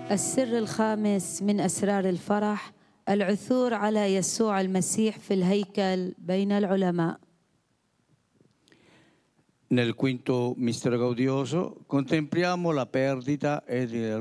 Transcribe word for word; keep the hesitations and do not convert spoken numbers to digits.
السر الخامس من أسرار الفرح العثور على يسوع المسيح في الهيكل بين العلماء. Nel quinto mistero gaudioso contempliamo la perdita e il